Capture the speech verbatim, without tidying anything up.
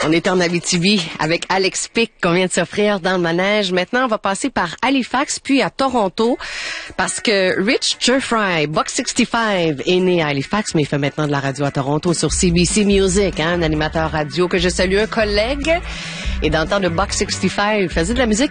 On est en Abitibi avec Alex Pic qu'on vient de s'offrir dans le manège. Maintenant, on va passer par Halifax puis à Toronto parce que Rich Jeffrey, Buck soixante-cinq, est né à Halifax, mais il fait maintenant de la radio à Toronto sur C B C Music, hein, un animateur radio que je salue, un collègue. Et dans le temps de Buck soixante-cinq, il faisait de la musique